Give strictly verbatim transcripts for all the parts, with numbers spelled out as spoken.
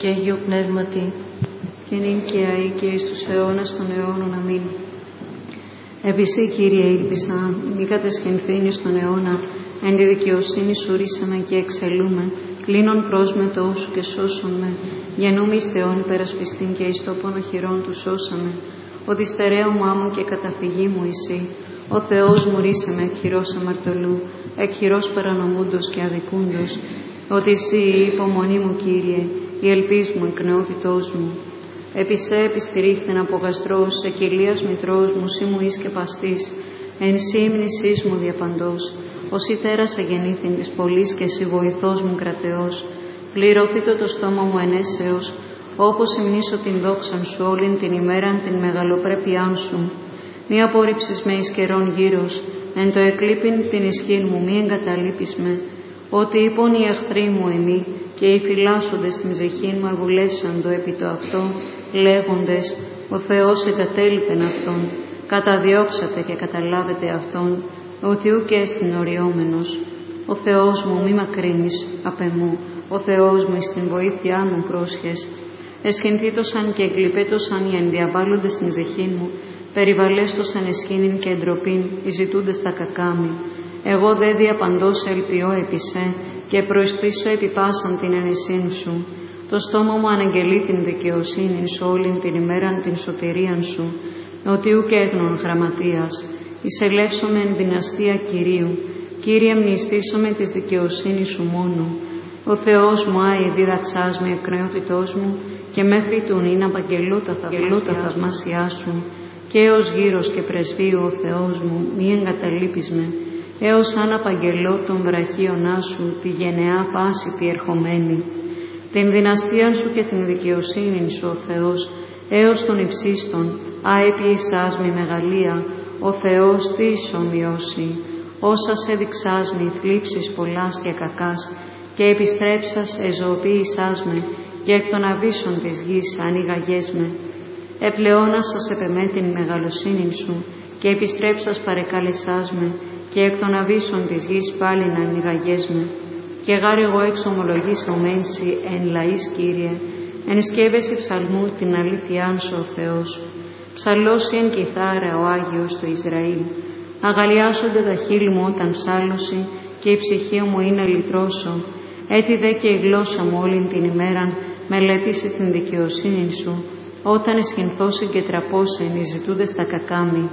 και Αγίου Πνεύματι, και νυν και αεί και εις τους αιώνας των αιώνων. Αμήν. Επί σύ, Κύριε, ήλπισα, μη κατεσχυνθήν εις τον αιώνα, εν τη δικαιοσύνη σου ρίσαμε και εξελούμε, κλίνον πρόσμετό σου και σώσον με, γεννούμε εις Θεόν υπερασπιστήν και εις τόπον οχυρών του σώσαμε, ότι στερέωμά μου και καταφυγή μου εσύ, ο Θεός μου ρίσαμε εκ χειρός αμαρτωλού, εκ χειρός παρανομούντος και αδικούντος, ότι εσύ η υπομονή μου, Κύριε, η ελπίς μου, η νεότητός μου. Επί σε επιστηρίχθεν από γαστρός, σε κοιλίας μητρός μου, σύ μου εις και παστής, εν σύ μνησής μου διαπαντός, ως η τέρας αγεννήθην της πολλής και εσύ βοηθός μου κρατεός, πληρωθήτω το στόμα μου ενέσεως, όπως υμνήσω την δόξαν σου όλην την ημέραν την μεγαλοπρέπειάν σου. Μη απόρριψεις με εις καιρόν γύρος, εν το εκλείπειν την ισχύν μου μη εγκαταλείπεις με, ότι είπον οι εχθροί μου εμεί και οι φυλάσσοντες στην ψυχήν μου ευουλεύσαντο επί το αυτό, λέγοντες, ο Θεός εγκατέλειπεν αυτόν, καταδιώξατε και καταλάβετε αυτόν, ότι ούκ έστιν οριόμενος. Ο Θεός μου μη μακρύνεις απ' εμού, ο Θεός μου εις την βοήθειά μου πρόσχες. Εσχυνθήτωσαν και εγκλυπέτωσαν οι ενδιαβάλλοντες στην ψυχήν μου, περιβαλέστωσαν εσχήνην και εντροπήν, οι ζητούντες τα κακάμι. Εγώ δε διαπαντός ελπιώ επί σε, και προεστήσω επί πάσαν την ενεσύν σου. Το στόμα μου αναγγελεί την δικαιοσύνη σου όλην την ημέραν την σωτηρίαν σου, ότι ουκ έγνων γραμματείας. Εισελεύσομαι εν δυναστεία Κυρίου, Κύριε μνηστήσομαι της δικαιοσύνης σου μόνο. Ο Θεός μου άι δίδαξάς με εκ νεότητός μου, και μέχρι του νυν απαγγελώ τα θαυμάσιά σου, και έως γύρος και πρεσβείου ο Θεός μου, μη εγκαταλείπεις με, έως αν απαγγελώ των βραχίωνά σου, τη γενεά πάση τη ερχομένη. Την δυναστεία σου και την δικαιοσύνη σου ο Θεός, έως των υψίστων, αέπιησάς μη μεγαλεία, ο Θεός τι ισομοιώσει, όσα σε δειξάς μη θλίψεις πολλάς και κακάς, και επιστρέψας εζωοποίησάς με, και εκ των αβύσσων της γης ανοίγαγές με. Επλεώνασας επεμέ την μεγαλοσύνη σου, και επιστρέψας παρεκάλεσάς με, και εκ των αβύσσων της γης πάλι να ανοίγαγές με. Και γάρ εγώ εξομολογήσω μένση εν λαής, Κύριε, εν σκεύεση ψαλμού την αλήθειάν σου ο Θεός. Ψαλώσει εν κιθάρα ο Άγιος του Ισραήλ. Αγαλιάσονται τα χείλη μου όταν ψάλωση, και η ψυχή μου είναι λυτρώσω. Έτσι δε και η γλώσσα μου όλην την ημέραν μελέτησε την δικαιοσύνη σου, όταν εσχυνθώσει και τραπώσει οι ζητούντες τα κακάμι.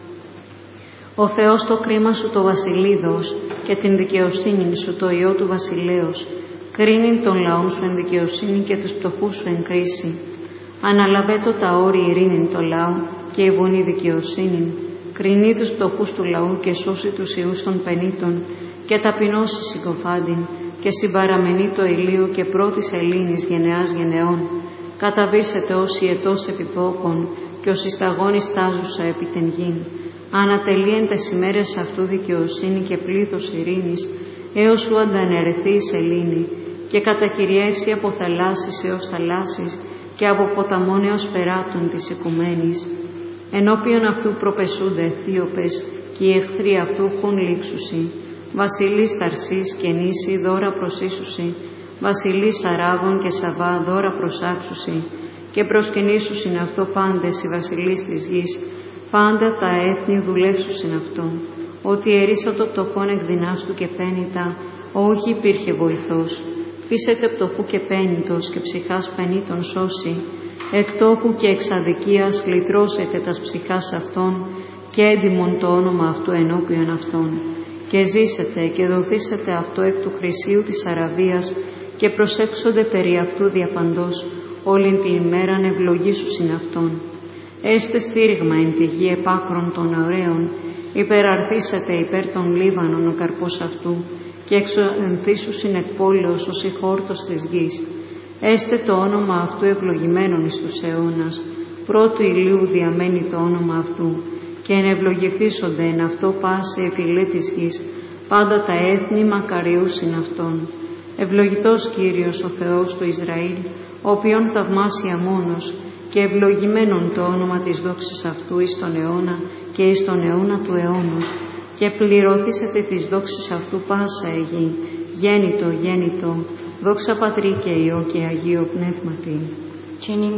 Ο Θεός το κρίμα σου το βασιλίδος και την δικαιοσύνη σου το ιό του βασιλέως. Κρίνει τον λαόν σου εν δικαιοσύνη και τους πτωχούς σου εν κρίση. Αναλαβέτω τα όρη ειρήνην το λαό και η βονή δικαιοσύνη. Κρινεί τους πτωχούς του λαού και σώσει τους ιούς των πενήτων και ταπεινώσει συκοφάντην και συμπαραμενεί το ηλίο και πρώτης Ελλήνης γενεάς γενεών. Καταβήσετε όσοι ετός επιπόκων και όσοι σταγόνοι στάζουσα επί την γην. Ανατελείεν τες ημέρες αυτού δικαιοσύνη και πλήθος ειρήνης, έως σου αντανερεθεί η σελήνη, και κατακυριεύσει από θαλάσσης έως θαλάσσης και από ποταμών έως περάτων της οικουμένης. Ενώπιον αυτού προπεσούνται αιθίωπες, και οι εχθροί αυτού χουν λήξουσι. Βασιλείς Ταρσής και νήσι δώρα προσίσουσι, βασιλείς Αράβων και Σαβά δώρα προσάξουσι, και προσκυνήσουσιν αυτό πάντες οι βασιλείς της γης, πάντα τα έθνη δουλεύσουσιν αυτόν, ότι ερίσατο πτωχόν εκ δυνάστου και πένητα, όχι υπήρχε βοηθός. Φύσετε πτωχού και πένητος και ψυχάς πενήτων σώσει, εκ τόκου και εξ αδικίας λυτρώσετε τας ψυχάς αυτών, και έντιμον το όνομα αυτού ενώπιον αυτών. Και ζήσετε και δοθήσετε αυτό εκ του χρυσίου της Αραβίας, και προσέξονται περί αυτού διαπαντός, όλην την ημέραν ευλογήσουσιν αυτόν. Έστε στήριγμα εν τη γη επάκρον των ωραίων, υπεραρθήσατε υπέρ των Λίβανων ο καρπός αυτού, και εξοενθήσουσιν εκ πόλεως ως η χόρτος της γης. Έστε το όνομα αυτού ευλογημένον εις τους αιώνας, πρώτου ηλίου διαμένει το όνομα αυτού, και ενευλογηθήσονται εν αυτό πάση εφηλέ της γης, πάντα τα έθνη μακαριούσιν αυτόν. Ευλογητός Κύριος ο Θεός του Ισραήλ, ο οποίον θαυμάσια μόνος, και ευλογημένον το όνομα της δόξης αυτού εις τον αιώνα και εις τον αιώνα του αιώνος, και πληρωθήσετε της δόξης αυτού πάσα η γη, γέννητο, γέννητο, δόξα Πατρί και Υιό και Αγίο Πνεύματι. Και νυν